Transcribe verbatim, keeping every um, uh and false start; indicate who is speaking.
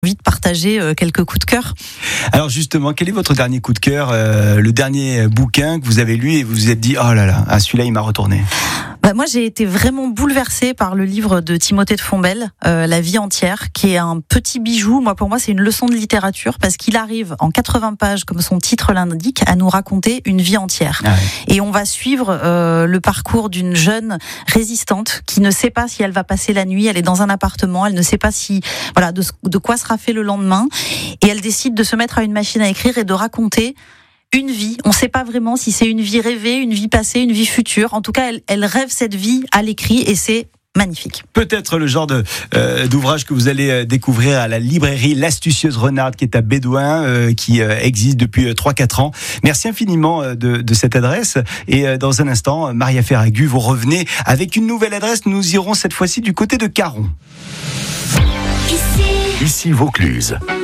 Speaker 1: envie de partager quelques coups de cœur.
Speaker 2: Alors justement, quel est votre dernier coup de cœur, euh, le dernier bouquin que vous avez lu et vous vous êtes dit oh là là, ah, celui-là il m'a retourné?
Speaker 1: Bah, moi j'ai été vraiment bouleversée par le livre de Timothée de Fontbelle, euh, La vie entière, qui est un petit bijou. Moi pour moi c'est une leçon de littérature parce qu'il arrive en quatre-vingts pages, comme son titre l'indique, à nous raconter une vie entière. Ah ouais. Et on va suivre euh, le parcours d'une jeune résistante qui ne sait pas si elle va passer la nuit. Elle est dans un appartement, elle ne sait pas si voilà de, de quoi sera fait le lendemain, et elle décide de se mettre à une machine à écrire et de raconter une vie. On ne sait pas vraiment si c'est une vie rêvée, une vie passée, une vie future. En tout cas, elle, elle rêve cette vie à l'écrit et c'est magnifique.
Speaker 2: Peut-être le genre de, euh, d'ouvrage que vous allez découvrir à la librairie L'Astucieuse Renarde qui est à Bédouin, euh, qui euh, existe depuis trois quatre ans. Merci infiniment de, de cette adresse. Et euh, dans un instant, Maria Ferragu, vous revenez avec une nouvelle adresse. Nous irons cette fois-ci du côté de Caron.
Speaker 3: Ici, Ici Vaucluse.